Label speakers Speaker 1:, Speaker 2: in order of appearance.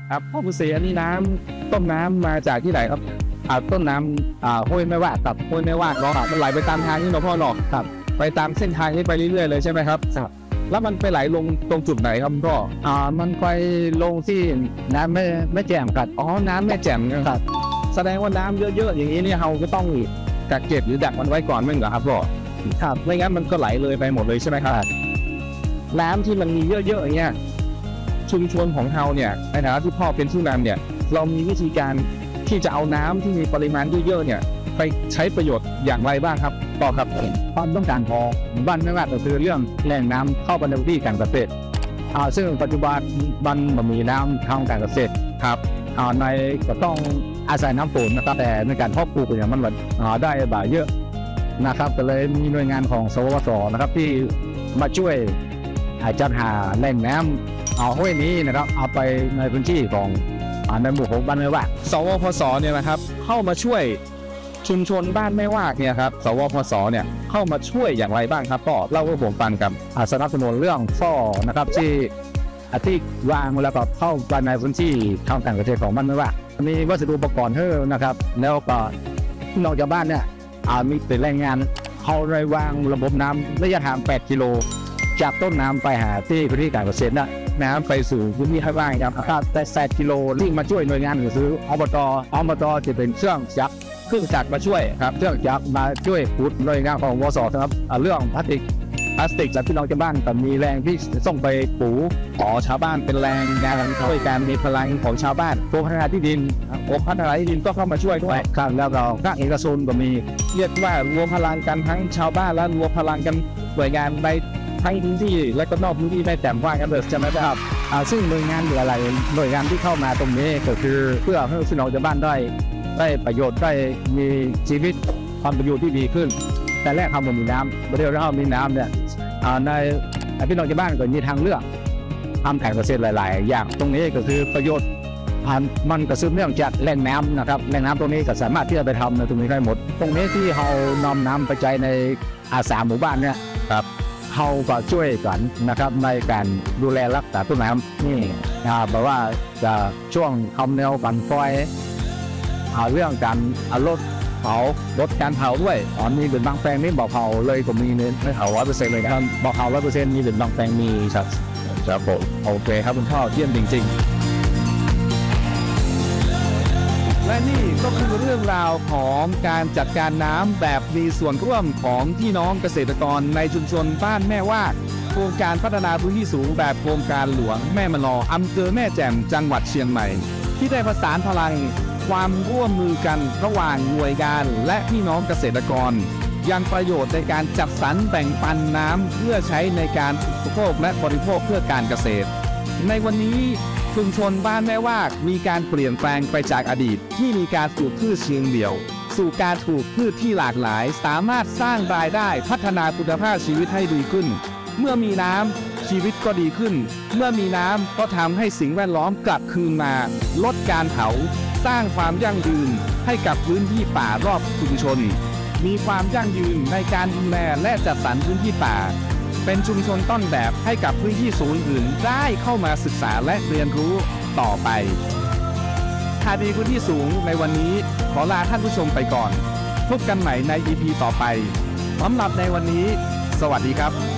Speaker 1: ครับพ่อผู้เสียนี่น้ำต้นน้ำมาจากที่ไหนครับต้นน้ำห้วยแม่วาดกับห้วยแม่วาดเนาะมันไหลไปตามทางนี่เนาะพ่อเนาะครับไปตามเส้นทางนี้ไปเรื่อยๆเลยใช่ไหมครับครับแล้วมันไปไหลลงตรงจุดไหนครับพ่อ
Speaker 2: มันไปลงที่น้ำไม่แจ่มครับ
Speaker 1: น้ำแม่แจ่มครับแสดงว่าน้ำเยอะๆอย่างนี้เนี่ยเราก็ต้องกักเก็บหรือดักมันไว้ก่อนไม่เหรอครับพ่อครับไม่งั้นมันก็ไหลเลยไปหมดเลยใช่ไหมครับน้ำที่มันมีเยอะๆอย่างเงี้ยชุมชนของเราเนี่ยในฐานะที่พ่อเป็นผู้นำเนี่ยเรามีวิธีการที่จะเอาน้ำที่มีปริมาณเยอะๆเนี่ยไปใช้ประโยชน์อย่างไรบ้างครับต่อครับ
Speaker 2: ความต้องการของบ้านไม่ว่าก็คือเรื่องแหล่งน้ำเข้าไปในพื้นที่การเกษตรซึ่งปัจจุบันมันมีน้ำทางการเกษตร
Speaker 1: ครับ
Speaker 2: ในก็ต้องอาศัยน้ำฝนนะครับแต่ในการเพาะปลูกอย่างมันได้บ่าเยอะนะครับก็เลยมีหน่วยงานของสวสนะครับที่มาช่วยจัดหาแหล่งน้ำห้วยนี้นะครับเอาไปในพื้นที่ของในหมู่ของบ้านไม่ว่า
Speaker 1: สวพสเนี่ยนะครับเข้ามาช่วยชุมชนบ้านไม่ว่าเนี่ยครับสวพสเนี่ยเข้ามาช่วยอย่างไรบ้างครับก็เล่าให้ผมฟังกัน
Speaker 2: สนับสนุนเรื่องฟ่อนะครับที่วางแล้วก็เข้าไปในพื้นที่ทางการเกษตรของบ้านไม่ว่ามีวัสดุอุปกรณ์เพิ่มนะครับแล้วก็นอกจากบ้านเนี่ยมีเป็นแรงงานเขาได้วางระบบน้ำระยะทาง8 กิโลจากต้นน้ำไปหาที่พื้นที่การเกษตรนะ
Speaker 1: น้ำไปสู่พื้นที่ให้บ้าง
Speaker 2: ครับแต่8 กิโลที่มาช่วยหน่วยงานหรือซื้ออบตจะเป็นเครื่องจักร
Speaker 1: มาช่วยครับ
Speaker 2: เครื่องจักรมาช่วยขุดหน่วยงานของวสครับเรื่องพลาสติกจากพี่น้องชาวบ้านแต่มีแรงที่ส่งไปปู
Speaker 1: ชาวบ้านเป็นแรงงานช่วยการมีพลังของชาวบ้าน
Speaker 2: กรมพัฒนาที่ดิน
Speaker 1: ก็เข้ามาช่วยด้วย
Speaker 2: ครับแล้วเราภาคเอกชนก็มี
Speaker 1: เรียกว่ารวมพลังกันทั้งชาวบ้านและรวมพลังกันหน่วยงานในทั้งพื้นที่และก็นอกพื้นที่ได้แจ่มว่ากันเลยใช่ไหมครับ
Speaker 2: ซึ่งหน่วยงานหรืออะไรหน่วยงานที่เข้ามาตรงนี้ก็คือเพื่อให้พี่น้องชาวบ้านได้ประโยชน์ได้มีชีวิตความเป็นอยู่ที่ดีขึ้นแต่แรกเขามีน้ำเดี๋ยวเรามีน้ำเนี่ยในพี่น้องชาวบ้านก็มีทางเลือกทำการเกษตรหลายๆอย่างตรงนี้ก็คือประโยชน์มันก็ซึมเนื่องจากแหล่งน้ำนะครับแหล่งน้ำตรงนี้ก็สามารถที่จะไปทำในตรงนี้ได้หมดตรงนี้ที่เรานำน้ำไปใช้ใน3 หมู่บ้านเนี่ย
Speaker 1: ครับ
Speaker 2: เขาก็ช่วยกันนะครับในการดูแลรักษาต้นน้ำนี่แบบว่าจะช่วงทำแนวกันไฟเรื่องการลดการเผาด้วยมีเป็นบางแปลงนี่บอกเผาเลยก็มีเนี่ยไม่เผา100%เลยนะครับบอกเผา100%มีเป็นบางแปลงมี
Speaker 1: ครับผมโอเคครับคุณพ่อเยี่ยมจริงๆและนี่ก็คือเรื่องราวของการจัดการน้ำแบบมีส่วนร่วมของพี่น้องเกษตรกรในชุมชนบ้านแม่วาดโครงการพัฒนาพื้นที่สูงแบบโครงการหลวงแม่มะลออำเภอแม่แจ่มจังหวัดเชียงใหม่ที่ได้ประสานพลังความร่วมมือกันระหว่างหน่วยงานและพี่น้องเกษตรกรยังประโยชน์ในการจัดสรรแบ่งปันน้ำเพื่อใช้ในการอุปโภคและบริโภคเพื่อการเกษตรในวันนี้ชุมชนบ้านแม่วาดมีการเปลี่ยนแปลงไปจากอดีตที่มีการปลูกพืชเชิงเดี่ยวสู่การปลูกพืชที่หลากหลายสามารถสร้างรายได้พัฒนาคุณภาพชีวิตให้ดีขึ้นเมื่อมีน้ำชีวิตก็ดีขึ้นเมื่อมีน้ำก็ทำให้สิ่งแวดล้อมกลับคืนมาลดการเผาสร้างความยั่งยืนให้กับพื้นที่ป่ารอบชุมชนมีความยั่งยืนในการดูแลและจัดสรรพื้นที่ป่าเป็นชุมชนต้นแบบให้กับพื้นที่ศูนย์อื่นได้เข้ามาศึกษาและเรียนรู้ต่อไปคดีพื้นที่สูงในวันนี้ขอลาท่านผู้ชมไปก่อนพบกันใหม่ใน EP ต่อไปสำหรับในวันนี้สวัสดีครับ